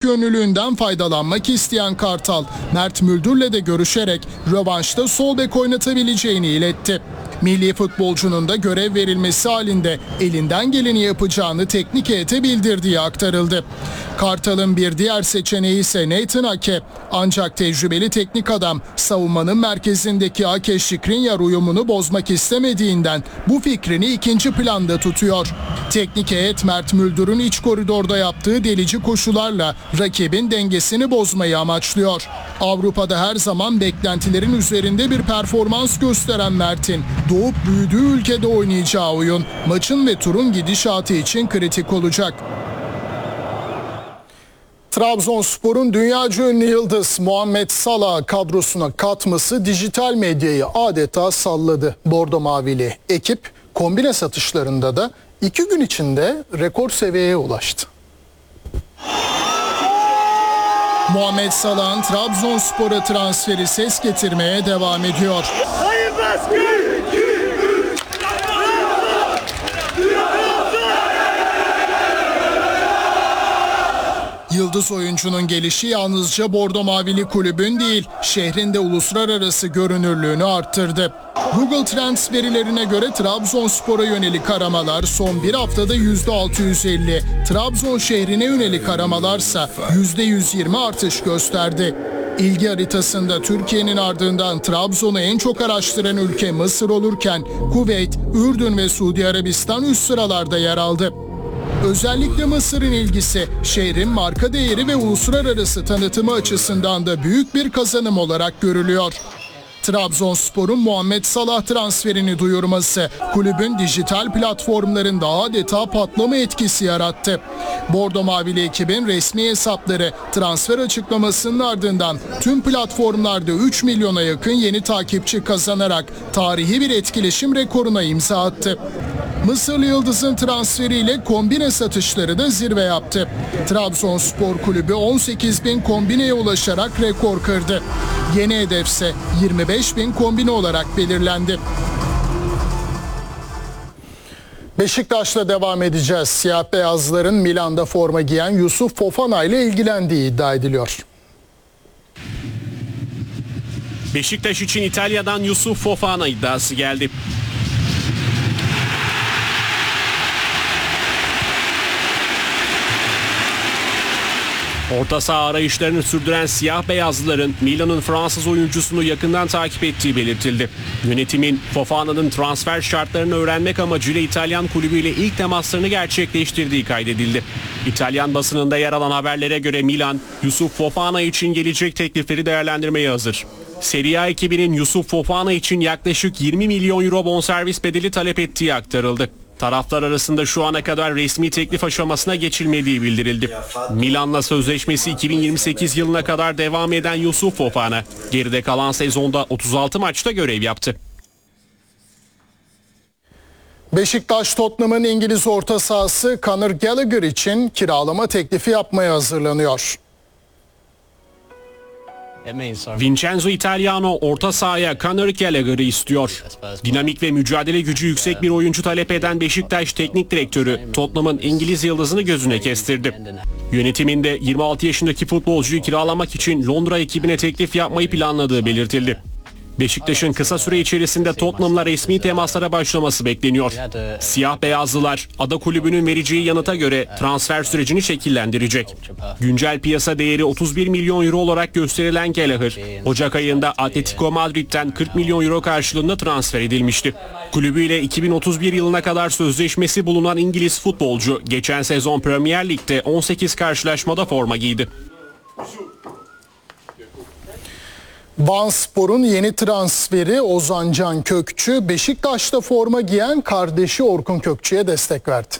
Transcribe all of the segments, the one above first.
yönlülüğünden faydalanmak isteyen Kartal, Mert Müldür'le de görüşerek rövanşta sol bek oynatabileceğini iletti. Milli futbolcunun da görev verilmesi halinde elinden geleni yapacağını teknik heyete bildirdiği aktarıldı. Kartal'ın bir diğer seçeneği ise Nathan Ake. Ancak tecrübeli teknik adam savunmanın merkezindeki Ake Skriniar uyumunu bozmak istemediğinden bu fikrini ikinci planda tutuyor. Teknik heyet Mert Müldür'ün iç koridorda yaptığı delici koşularla rakibin dengesini bozmayı amaçlıyor. Avrupa'da her zaman beklentilerin üzerinde bir performans gösteren Mert'in doğup büyüdüğü ülkede oynayacağı oyun maçın ve turun gidişatı için kritik olacak. Trabzonspor'un dünyaca ünlü yıldız Muhammed Salah kadrosuna katması dijital medyayı adeta salladı. Bordo Mavili ekip kombine satışlarında da 2 gün içinde rekor seviyeye ulaştı. Muhammed Salah'ın Trabzonspor'a transferi ses getirmeye devam ediyor. Yıldız oyuncunun gelişi yalnızca Bordo Mavili kulübün değil, şehrin de uluslararası görünürlüğünü arttırdı. Google Trends verilerine göre Trabzonspor'a yönelik aramalar son bir haftada %650, Trabzon şehrine yönelik aramalarsa %120 artış gösterdi. İlgi haritasında Türkiye'nin ardından Trabzon'u en çok araştıran ülke Mısır olurken Kuveyt, Ürdün ve Suudi Arabistan üst sıralarda yer aldı. Özellikle Mısır'ın ilgisi şehrin marka değeri ve uluslararası tanıtımı açısından da büyük bir kazanım olarak görülüyor. Trabzonspor'un Muhammed Salah transferini duyurması kulübün dijital platformlarında adeta patlama etkisi yarattı. Bordo Mavili ekibin resmi hesapları transfer açıklamasının ardından tüm platformlarda 3 milyona yakın yeni takipçi kazanarak tarihi bir etkileşim rekoruna imza attı. Mısırlı Yıldız'ın transferiyle kombine satışları da zirve yaptı. Trabzonspor Kulübü 18.000 kombineye ulaşarak rekor kırdı. Yeni hedefse 25.000 kombine olarak belirlendi. Beşiktaş'la devam edeceğiz. Siyah beyazların Milan'da forma giyen Yusuf Fofana ile ilgilendiği iddia ediliyor. Beşiktaş için İtalya'dan Yusuf Fofana iddiası geldi. Orta saha arayışlarını sürdüren siyah beyazlıların Milan'ın Fransız oyuncusunu yakından takip ettiği belirtildi. Yönetimin Fofana'nın transfer şartlarını öğrenmek amacıyla İtalyan kulübüyle ilk temaslarını gerçekleştirdiği kaydedildi. İtalyan basınında yer alan haberlere göre Milan, Yusuf Fofana için gelecek teklifleri değerlendirmeye hazır. Serie A ekibinin Yusuf Fofana için yaklaşık 20 milyon euro bonservis bedeli talep ettiği aktarıldı. Taraflar arasında şu ana kadar resmi teklif aşamasına geçilmediği bildirildi. Milan'la sözleşmesi 2028 yılına kadar devam eden Yusuf Fofana, geride kalan sezonda 36 maçta görev yaptı. Beşiktaş Tottenham'ın İngiliz orta sahası Conor Gallagher için kiralama teklifi yapmaya hazırlanıyor. Vincenzo Italiano orta sahaya Conor Gallagher'ı istiyor. Dinamik ve mücadele gücü yüksek bir oyuncu talep eden Beşiktaş Teknik Direktörü Tottenham'ın İngiliz yıldızını gözüne kestirdi. Yönetiminde 26 yaşındaki futbolcuyu kiralamak için Londra ekibine teklif yapmayı planladığı belirtildi. Beşiktaş'ın kısa süre içerisinde Tottenham'la resmi temaslara başlaması bekleniyor. Siyah beyazlılar ada kulübünün vereceği yanıta göre transfer sürecini şekillendirecek. Güncel piyasa değeri 31 milyon euro olarak gösterilen Gallagher, Ocak ayında Atletico Madrid'den 40 milyon euro karşılığında transfer edilmişti. Kulübüyle 2031 yılına kadar sözleşmesi bulunan İngiliz futbolcu geçen sezon Premier Lig'de 18 karşılaşmada forma giydi. Vanspor'un yeni transferi Ozan Can Kökçü, Beşiktaş'ta forma giyen kardeşi Orkun Kökçü'ye destek verdi.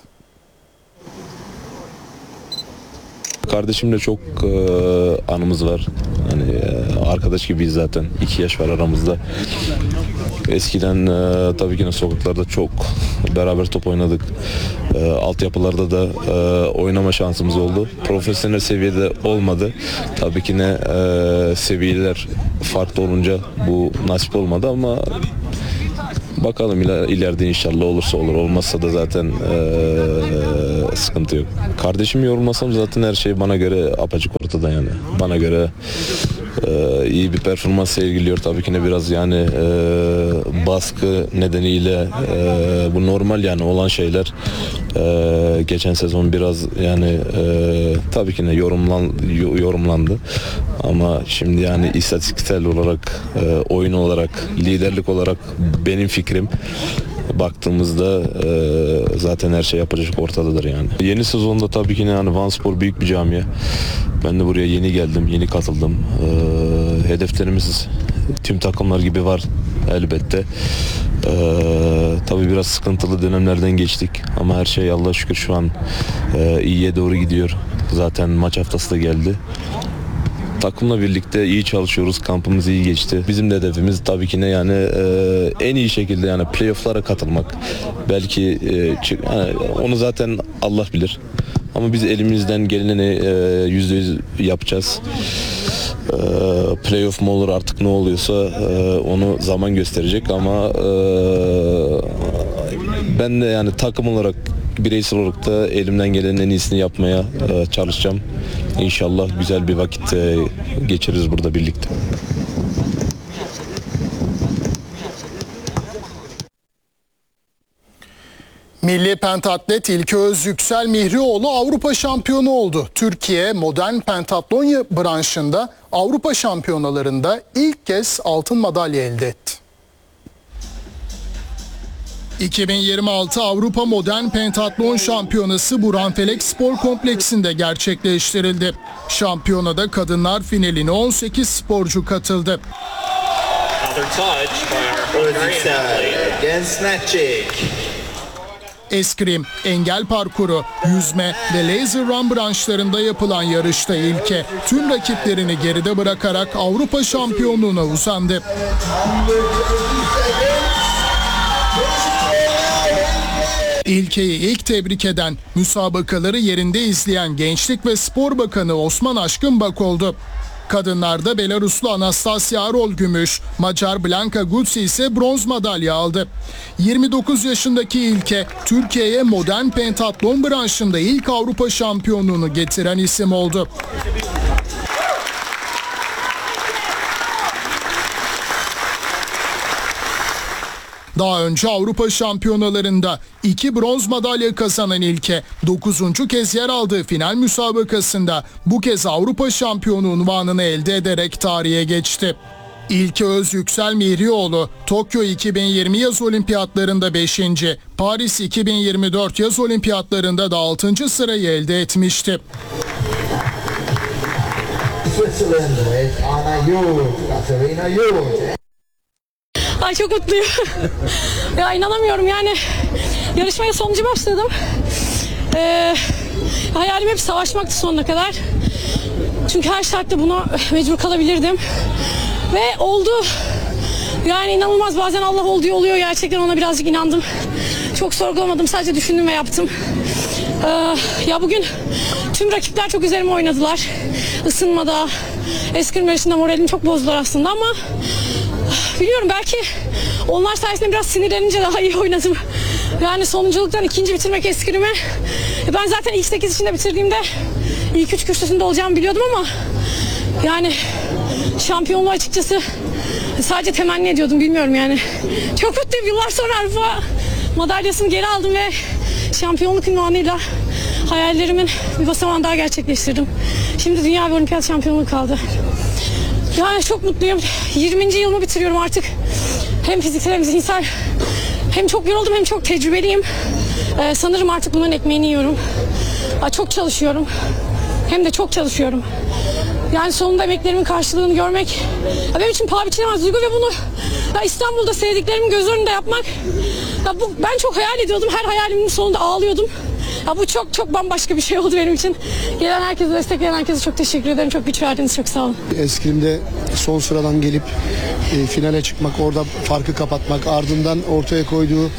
Kardeşimle çok anımız var. Hani arkadaş gibiyiz zaten. 2 yaş var aramızda. Eskiden tabii ki sokaklarda çok beraber top oynadık. Altyapılarda da oynama şansımız oldu. Profesyonel seviyede olmadı. Tabii ki seviyeler farklı olunca bu nasip olmadı ama bakalım ileride inşallah olursa olur. Olmazsa da zaten sıkıntı yok. Kardeşim yorulmasam zaten her şey bana göre apaçık ortada yani. Bana göre iyi bir performans sergiliyor. Tabii ki de biraz yani baskı nedeniyle bu normal yani olan şeyler. Geçen sezon biraz yani tabii ki de yorumlandı. Ama şimdi yani istatistiksel olarak, oyun olarak, liderlik olarak benim fikrim baktığımızda zaten her şey yapacak ortadadır yani. Yeni sezonda tabii ki yani Vanspor büyük bir camia. Ben de buraya yeni geldim, yeni katıldım. Hedeflerimiz tüm takımlar gibi var elbette. Tabii biraz sıkıntılı dönemlerden geçtik ama her şey Allah'a şükür şu an iyiye doğru gidiyor. Zaten maç haftası da geldi. Takımla birlikte iyi çalışıyoruz. Kampımız iyi geçti. Bizim de hedefimiz tabii ki ne yani en iyi şekilde yani playoff'lara katılmak. Belki yani onu zaten Allah bilir. Ama biz elimizden geleni %100 yapacağız. Playoff mu olur artık ne oluyorsa onu zaman gösterecek ama ben de yani takım olarak bireysel olarak da elimden gelenin en iyisini yapmaya çalışacağım. İnşallah güzel bir vakit geçiririz burada birlikte. Milli pentatlet İlke Özyüksel Mihrioğlu Avrupa şampiyonu oldu. Türkiye modern pentatlon branşında Avrupa şampiyonalarında ilk kez altın madalya elde etti. 2026 Avrupa Modern Pentatlon Şampiyonası Burhanfelek Spor Kompleksi'nde gerçekleştirildi. Şampiyonada kadınlar finaline 18 sporcu katıldı. Eskrim, engel parkuru, yüzme ve laser run branşlarında yapılan yarışta İlke tüm rakiplerini geride bırakarak Avrupa şampiyonluğuna uzandı. İlke'yi ilk tebrik eden, müsabakaları yerinde izleyen Gençlik ve Spor Bakanı Osman Aşkınbak oldu. Kadınlarda Belaruslu Anastasia Arol gümüş, Macar Blanka Gutsi ise bronz madalya aldı. 29 yaşındaki İlke, Türkiye'ye modern pentatlon branşında ilk Avrupa şampiyonluğunu getiren isim oldu. Daha önce Avrupa şampiyonalarında 2 bronz madalya kazanan İlke, 9. kez yer aldığı final müsabakasında bu kez Avrupa şampiyonu unvanını elde ederek tarihe geçti. İlke Özyüksel Mihrioğlu, Tokyo 2020 yaz olimpiyatlarında 5. Paris 2024 yaz olimpiyatlarında da 6. sırayı elde etmişti. Ay çok mutluyum. Ya inanamıyorum yani. Yarışmaya sonuncu başladım. Hayalim hep savaşmaktı sonuna kadar. Çünkü her şartta buna mecbur kalabilirdim. Ve oldu. Yani inanılmaz, bazen Allah olduğu oluyor. Gerçekten ona birazcık inandım. Çok sorgulamadım, sadece düşündüm ve yaptım. Ya bugün tüm rakipler çok üzerime oynadılar. Isınmada, eskrim yarışında moralimi çok bozdular aslında ama biliyorum, belki onlar sayesinde biraz sinirlenince daha iyi oynadım. Yani sonunculuktan 2. bitirmek eskrimi. Ben zaten ilk 8 içinde bitirdiğimde ilk 3 kürsüsünde olacağımı biliyordum ama yani şampiyonluğu açıkçası sadece temenni ediyordum, bilmiyorum yani. Çok mutluyum, yıllar sonra Avrupa madalyasını geri aldım ve şampiyonluk ünvanıyla hayallerimin bir basamağını daha gerçekleştirdim. Şimdi dünya ve olimpiyat şampiyonluğu kaldı. Yani çok mutluyum. 20. yılımı bitiriyorum artık. Hem fiziksel hem zihinsel. Hem çok yoruldum hem çok tecrübeliyim. Sanırım artık bunların ekmeğini yiyorum. Çok çalışıyorum. Hem de çok çalışıyorum. Yani sonunda emeklerimin karşılığını görmek benim için paha biçilemez duygu ve bunu İstanbul'da sevdiklerimin göz önünde yapmak. Ben çok hayal ediyordum. Her hayalimin sonunda ağlıyordum. Bu çok bambaşka bir şey oldu benim için. Gelen herkese, destekleyen herkese çok teşekkür ederim. Çok güç verdiniz. Çok sağ olun. Eskrimde son sıradan gelip finale çıkmak, orada farkı kapatmak, ardından ortaya koyduğu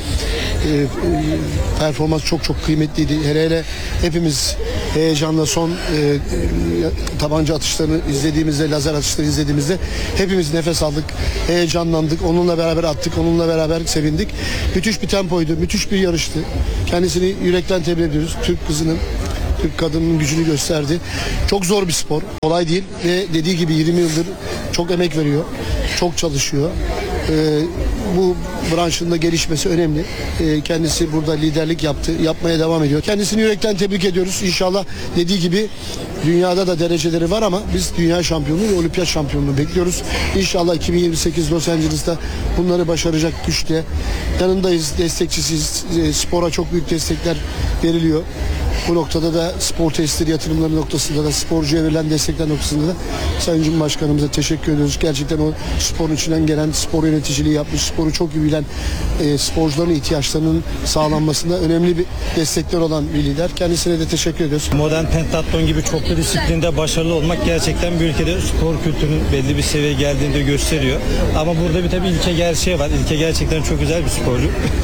performans çok kıymetliydi. Hele hepimiz heyecanla son tabanca atışlarını izlediğimizde, lazer atışlarını izlediğimizde hepimiz nefes aldık, heyecanlandık. Onunla beraber attık, onunla beraber sevindik. Müthiş bir tempoydu, müthiş bir yarıştı. Kendisini yürekten tebrik ediyoruz. Türk kızının, Türk kadının gücünü gösterdi. Çok zor bir spor, kolay değil ve dediği gibi 20 yıldır çok emek veriyor, çok çalışıyor. Bu branşında gelişmesi önemli. Kendisi burada liderlik yaptı, yapmaya devam ediyor. Kendisini yürekten tebrik ediyoruz. İnşallah dediği gibi dünyada da dereceleri var ama biz dünya şampiyonluğu ve olimpiyat şampiyonluğu bekliyoruz. İnşallah 2028 Los Angeles'ta bunları başaracak güçte. Yanındayız, destekçisiyiz. Spora çok büyük destekler veriliyor. Bu noktada da spor tesisleri yatırımları noktasında da sporcuya verilen destekler noktasında da Sayın Cumhurbaşkanımıza teşekkür ediyoruz. Gerçekten o sporun içinden gelen spor yöneticiliği yapmış, sporu çok iyi bilen sporcuların ihtiyaçlarının sağlanmasında önemli bir destekler olan bir lider. Kendisine de teşekkür ediyoruz. Modern pentatlon gibi çoklu disiplinde başarılı olmak gerçekten bir ülkede spor kültürünün belli bir seviyeye geldiğini de gösteriyor. Ama burada bir tabii İlke Gerçeği var. İlke gerçekten çok güzel bir sporcu.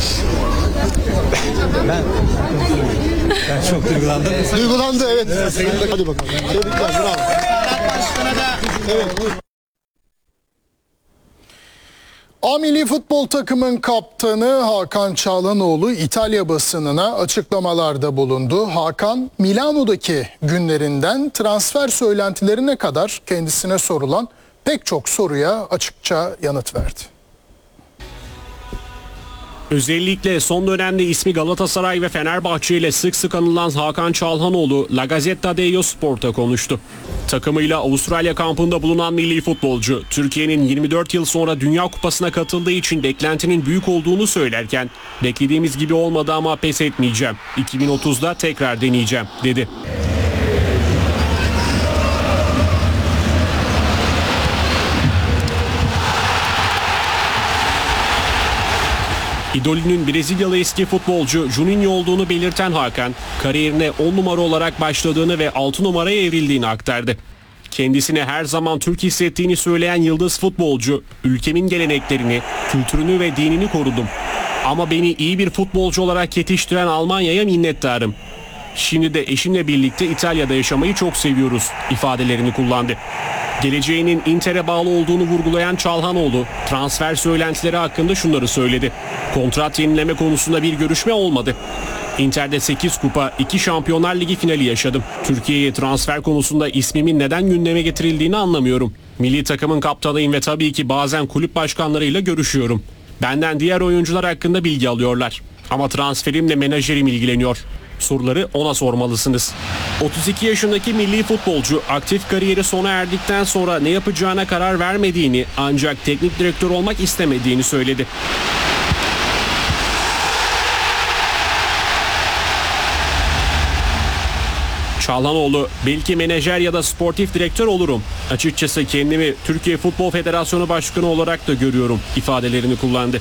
Ben çok duygulandım. Duygulandı, evet. Hadi bakalım. Tebrikler, bravo. Evet. A milli futbol takımın kaptanı Hakan Çalhanoğlu İtalya basınına açıklamalarda bulundu. Hakan, Milano'daki günlerinden transfer söylentilerine kadar kendisine sorulan pek çok soruya açıkça yanıt verdi. Özellikle son dönemde ismi Galatasaray ve Fenerbahçe ile sık sık anılan Hakan Çalhanoğlu La Gazzetta dello Sport'a konuştu. Takımıyla Avustralya kampında bulunan milli futbolcu, Türkiye'nin 24 yıl sonra Dünya Kupası'na katıldığı için beklentinin büyük olduğunu söylerken, beklediğimiz gibi olmadı ama pes etmeyeceğim, 2030'da tekrar deneyeceğim dedi. İdolünün Brezilyalı eski futbolcu Juninho olduğunu belirten Hakan, kariyerine 10 numara olarak başladığını ve 6 numaraya evrildiğini aktardı. Kendisine her zaman Türk hissettiğini söyleyen yıldız futbolcu, ülkemin geleneklerini, kültürünü ve dinini korudum. Ama beni iyi bir futbolcu olarak yetiştiren Almanya'ya minnettarım. Şimdi de eşimle birlikte İtalya'da yaşamayı çok seviyoruz ifadelerini kullandı. Geleceğinin Inter'e bağlı olduğunu vurgulayan Çalhanoğlu, transfer söylentileri hakkında şunları söyledi. Kontrat yenileme konusunda bir görüşme olmadı. Inter'de 8 kupa, 2 Şampiyonlar Ligi finali yaşadım. Türkiye'ye transfer konusunda ismimin neden gündeme getirildiğini anlamıyorum. Milli takımın kaptanıyım ve tabii ki bazen kulüp başkanlarıyla görüşüyorum. Benden diğer oyuncular hakkında bilgi alıyorlar. Ama transferimle menajerim ilgileniyor. Soruları ona sormalısınız. 32 yaşındaki milli futbolcu aktif kariyeri sona erdikten sonra ne yapacağına karar vermediğini ancak teknik direktör olmak istemediğini söyledi. Çalhanoğlu, belki menajer ya da sportif direktör olurum. Açıkçası kendimi Türkiye Futbol Federasyonu Başkanı olarak da görüyorum ifadelerini kullandı.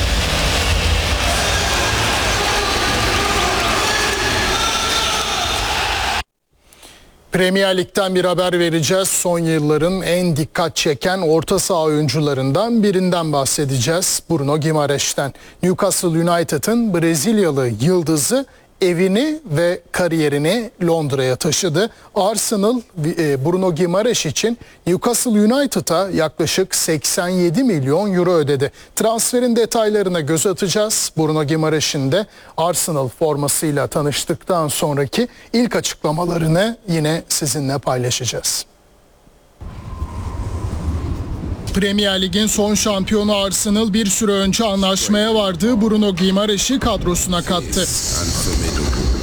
Premier Lig'den bir haber vereceğiz. Son yılların en dikkat çeken orta saha oyuncularından birinden bahsedeceğiz. Bruno Guimaraes'ten. Newcastle United'ın Brezilyalı yıldızı evini ve kariyerini Londra'ya taşıdı. Arsenal Bruno Guimaraes için Newcastle United'a yaklaşık 87 milyon euro ödedi. Transferin detaylarına göz atacağız. Bruno Guimaraes'in de Arsenal formasıyla tanıştıktan sonraki ilk açıklamalarını yine sizinle paylaşacağız. Premier Lig'in son şampiyonu Arsenal bir süre önce anlaşmaya vardığı Bruno Guimaraes'i kadrosuna kattı.